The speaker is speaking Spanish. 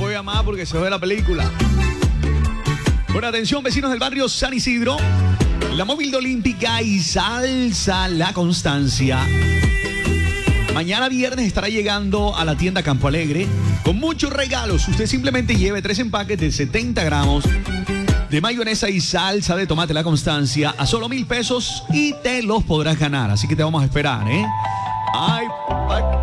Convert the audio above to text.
voy a amar porque se ve la película. Bueno, atención, vecinos del barrio San Isidro. La móvil de Olímpica y Salsa La Constancia mañana viernes estará llegando a la tienda Campo Alegre con muchos regalos. Usted simplemente lleve 3 empaques de 70 gramos de mayonesa y salsa de tomate La Constancia a solo 1,000 pesos y te los podrás ganar. Así que te vamos a esperar, ¿eh? Ay,